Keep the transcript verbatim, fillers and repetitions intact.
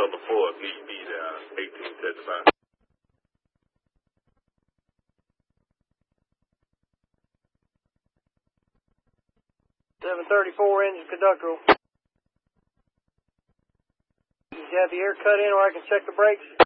number four if need be there, eighteen seventy-five. seven thirty-four, engine conductor. You have the air cut in or I can check the brakes?